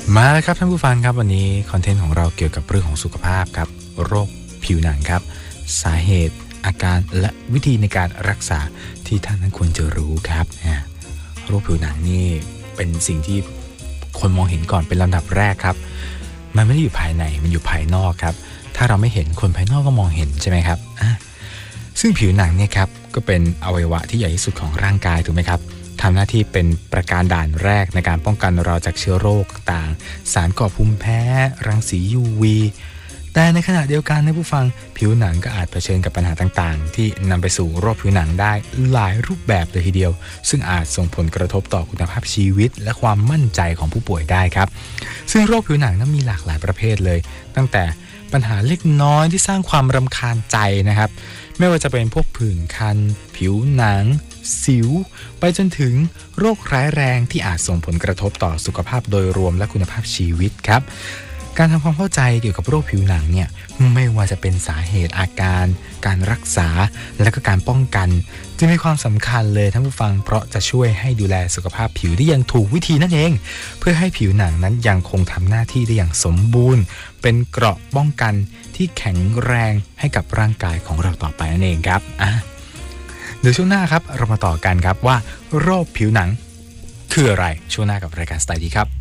มาแล้วครับท่านผู้ฟังครับวันนี้คอนเทนต์ของเราเกี่ยวกับเรื่องของสุขภาพครับโรคผิวหนังครับสาเหตุอาการและวิธีในการรักษาที่ท่านนั้นควรจะรู้ครับโรคผิวหนังนี่เป็นสิ่งที่คนมองเห็นก่อนเป็นลำดับแรกครับมันไม่ได้อยู่ภายในมันอยู่ภายนอกครับถ้าเราไม่เห็นคนภายนอกก็มองเห็นใช่ไหมครับซึ่งผิวหนังเนี่ยครับก็เป็นอวัยวะที่ใหญ่ที่สุดของร่างกายถูกไหมครับทำหน้าที่เป็นประการด่านแรกในการป้องกันเราจากเชื้อโรคต่างสารก่อภูมิแพ้รังสี UV แต่ในขณะเดียวกันนะผู้ฟังผิวหนังก็อาจเผชิญกับปัญหาต่างๆที่นำไปสู่โรคผิวหนังได้หลายรูปแบบเลยทีเดียวซึ่งอาจส่งผลกระทบต่อคุณภาพชีวิตและความมั่นใจของผู้ป่วยได้ครับซึ่งโรคผิวหนังนั้นมีหลากหลายประเภทเลยตั้งแต่ปัญหาเล็กน้อยที่สร้างความรำคาญใจนะครับไม่ว่าจะเป็นพวกผื่นคันผิวหนังสิวไปจนถึงโรคร้ายแรงที่อาจส่งผลกระทบต่อสุขภาพโดยรวมและคุณภาพชีวิตครับการทำความเข้าใจเกี่ยวกับโรคผิวหนังเนี่ยไม่ว่าจะเป็นสาเหตุอาการการรักษาและก็การป้องกันจึงมีความสำคัญเลยท่านผู้ฟังเพราะจะช่วยให้ดูแลสุขภาพผิวได้อย่างถูกวิธีนั่นเองเพื่อให้ผิวหนังนั้นยังคงทำหน้าที่ได้อย่างสมบูรณ์เป็นเกราะป้องกันที่แข็งแรงให้กับร่างกายของเราต่อไปนั่นเองครับเดี๋ยวช่วงหน้าครับเรามาต่อกันครับว่าโรคผิวหนังคืออะไรช่วงหน้ากับรายการสไตล์ดีครับ